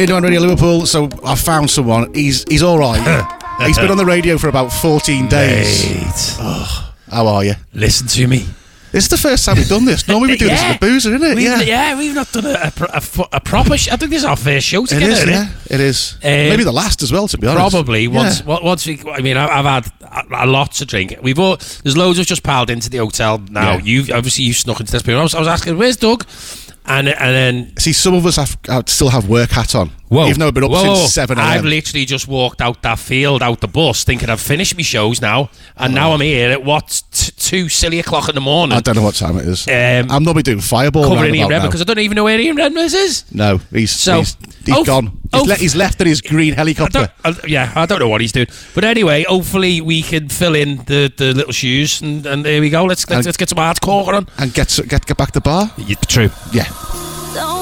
Radio Liverpool. So I found someone. He's all right. He's been on the radio for about 14 days. Mate. Oh, how are you? Listen to me. This is the first time we've done this. Normally we do this at the Boozer, isn't it? We've not done a proper. I think this is our first show together. It is. Maybe the last as well, to be honest. Probably. Once we. I mean, I've had a lot to drink. There's loads of just piled into the hotel now. Yeah. You've snuck into this. But I was asking, where's Doug? And then see, some of us still have work hat on. Whoa. Even though we've been up since 7 a.m. I've literally just walked out that field, out the bus, thinking I've finished my shows now, and now I'm here at 2 silly o'clock in the morning. I don't know what time it is. I'm normally doing Fireball covering Ian Redmond because I don't even know where Ian Redmond is. No, he's gone. He's left in his green helicopter. I don't know what he's doing. But anyway, hopefully we can fill in the little shoes, and there we go. Let's get some hardcore on and get back to bar. True. Yeah.